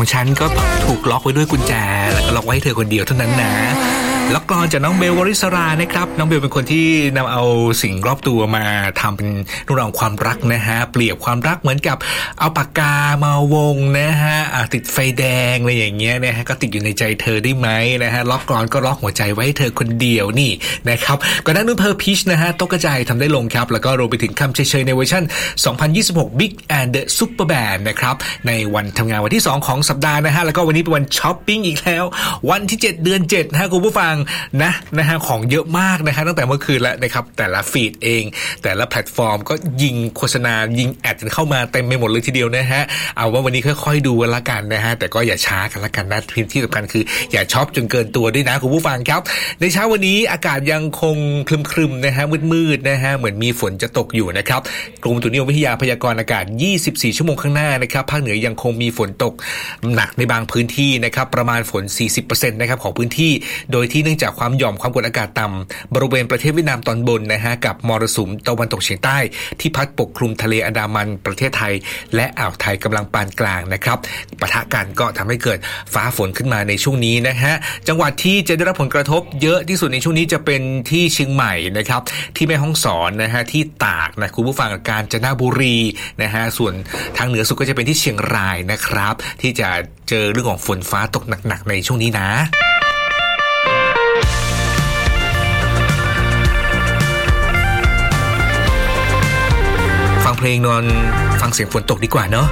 ของฉันก็ถูกล็อกไว้ด้วยกุญแจแล้วก็ล็อกไว้ให้เธอคนเดียวเท่านั้นนะแล้วกลอนจากน้องเบลวริศรานะครับน้องเบลเป็นคนที่นำเอาสิ่งรอบตัวมาทำเป็นเรื่องราวความรักนะฮะเปรียบความรักเหมือนกับเอาปากกามาวงนะฮะติดไฟแดงอะไรอย่างเงี้ยนะฮะก็ติดอยู่ในใจเธอได้ไหมนะฮะล็อกกลอนก็ล็อกหัวใจไว้ให้เธอคนเดียวนี่นะครับก่อนหน้านู้นเพอร์พิชนะฮะตกกระจายทำได้ลงครับแล้วก็รวมไปถึงคำเฉยๆในเวอร์ชัน2026 Big and the Super Band นะครับในวันทำงานวันที่2ของสัปดาห์นะฮะแล้วก็วันนี้เป็นวันช้อปปิ้งอีกแล้ววันที่7เดือน7นะฮะคุณผู้ฟังนะฮะของเยอะมากนะฮะตั้งแต่เมื่อคืนแล้วนะครับแต่ละฟีดเองแต่ละแพลตฟอร์มก็ยิงโฆษณายิงแอดกันเข้ามาเต็มไปหมดเลยทีเดียวนะฮะเอาว่าวันนี้ค่อยๆดูกันละกันนะฮะแต่ก็อย่าช้ากันละกันนะที่สำคัญคืออย่าช็อปจนเกินตัวด้วยนะคุณผู้ฟังครับในเช้าวันนี้อากาศยังคงครึมๆนะฮะมืดๆนะฮะเหมือนมีฝนจะตกอยู่นะครับกรมอุตุนิยมวิทยาพยากรณ์อากาศ24ชั่วโมงข้างหน้านะครับภาคเหนือยังคงมีฝนตกหนักในบางพื้นที่นะครับประมาณฝน 40% นะครับของพื้นที่โดยที่เนื่องจากความหย่อมความกดอากาศต่ำบริเวณประเทศเวียดนามตอนบนนะฮะกับมรสุมตะวันตกเฉียงใต้ที่พัดปกคลุมทะเลอันดามันประเทศไทยและอ่าวไทยกำลังปานกลางนะครับปะทะกันก็ทำให้เกิดฟ้าฝนขึ้นมาในช่วงนี้นะฮะจังหวัดที่จะได้รับผลกระทบเยอะที่สุดในช่วงนี้จะเป็นที่เชียงใหม่นะครับที่แม่ฮ่องสอนนะฮะที่ตากนะคุณผู้ฟังกาญจนบุรีนะฮะส่วนทางเหนือสุดก็จะเป็นที่เชียงรายนะครับที่จะเจอเรื่องของฝนฟ้าตกหนักๆในช่วงนี้นะฟังเพลงนอนฟังเสียงฝนตกดีกว่าเนาะ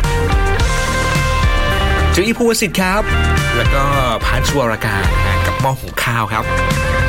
เจออีภูวสิทธิ์ครับแล้วก็พันชวรการกับหม้อหุงข้าวครับ